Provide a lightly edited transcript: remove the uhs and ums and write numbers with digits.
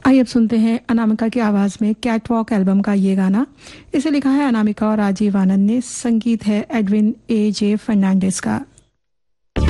आइए अब सुनते हैं अनामिका की आवाज में कैट वॉक एल्बम का ये गाना। इसे लिखा है अनामिका और राजीव आनंद ने, संगीत है एडविन ए जे फर्नांडिस का।